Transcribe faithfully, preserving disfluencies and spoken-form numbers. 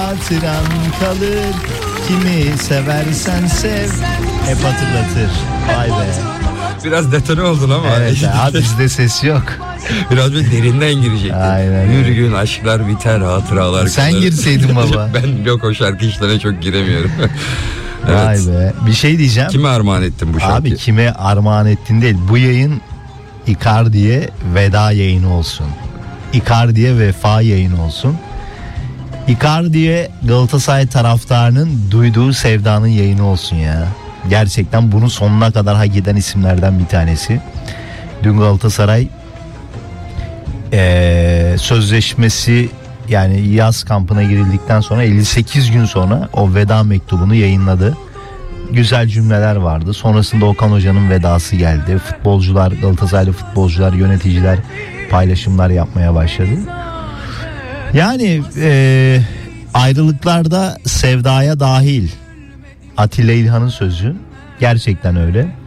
hatıran kalır. Kimi seversen sev, hep hatırlatır. Vay be. Biraz detone oldun ama. Evet abi, bizde ses yok. Biraz bir derinden girecektin. Aynen. Bir gün aşklar biter, hatıralar Sen kalır. girseydin baba. Ben yok, o şarkı işlerine çok giremiyorum. Evet. Vay be. Bir şey diyeceğim. Kime armağan ettin bu şarkıyı? Abi kime armağan ettin değil. Bu yayın Icardi'ye veda yayını olsun. Icardi'ye vefa yayını olsun. Icardi'ye Galatasaray taraftarının duyduğu sevdanın yayını olsun ya. Gerçekten bunu sonuna kadar hak eden isimlerden bir tanesi. Dün Galatasaray ee, sözleşmesi, yani yaz kampına girildikten sonra elli sekiz gün sonra o veda mektubunu yayınladı. Güzel cümleler vardı. Sonrasında Okan Hoca'nın vedası geldi. Futbolcular, Galatasaraylı futbolcular, yöneticiler paylaşımlar yapmaya başladı. Yani e, ayrılıklarda sevdaya dahil. Atilla İlhan'ın sözü. Gerçekten öyle.